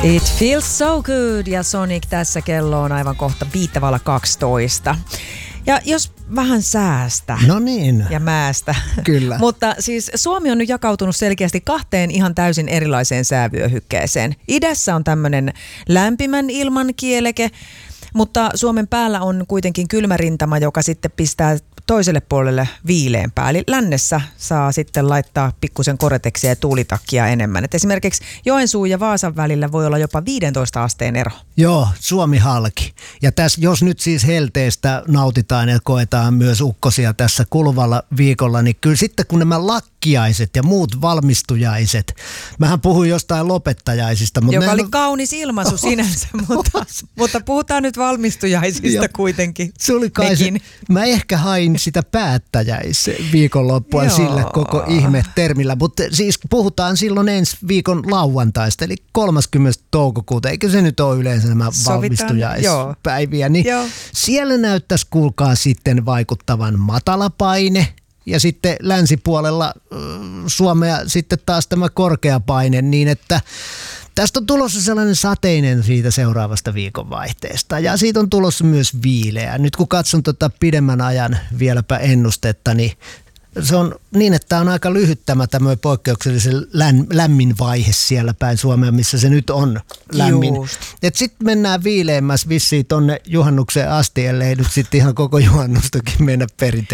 It feels so good ja Sonic tässä, kello on aivan kohta 5:12. Ja jos vähän säästä. No niin. Ja määstä. Kyllä. Mutta siis Suomi on nyt jakautunut selkeästi kahteen ihan täysin erilaiseen säävyöhykkeeseen. Idässä on tämmöinen lämpimän ilman kieleke, mutta Suomen päällä on kuitenkin kylmä rintama, joka sitten pistää toiselle puolelle viileämpää. Eli lännessä saa sitten laittaa pikkusen koreteksia ja tuulitakkia enemmän. Et esimerkiksi Joensuun ja Vaasan välillä voi olla jopa 15 asteen ero. Joo, Suomi halki. Ja tässä, jos nyt siis helteestä nautitaan ja koetaan myös ukkosia tässä kuluvalla viikolla, niin kyllä sitten kun nämä lakkiaiset ja muut valmistujaiset, mähän puhuin jostain lopettajaisista. Mutta joka oli kaunis ilmaisu sinänsä, mutta puhutaan nyt valmistujaisista kuitenkin. Se oli kai se, mä ehkä hain sitä päättäjäisviikonloppua sillä koko ihme-termillä, mutta siis puhutaan silloin ensi viikon lauantaista, eli 30. toukokuuta, eikö se nyt ole yleensä nämä valmistujaispäiviä, niin siellä näyttäisi kuulkaa sitten vaikuttavan matala paine, ja sitten länsipuolella Suomea sitten taas tämä korkea paine, niin että tästä on tulossa sellainen sateinen siitä seuraavasta viikonvaihteesta ja siitä on tulossa myös viileä. Nyt kun katson pidemmän ajan vieläpä ennustetta, niin se on niin, että tämä on aika lyhyt tämä tämmöinen poikkeuksellisen lämmin vaihe siellä päin Suomea, missä se nyt on lämmin. Sitten mennään viileämmässä vissiin tonne juhannukseen asti, ellei nyt sitten ihan koko juhannustakin mennä perinteisesti.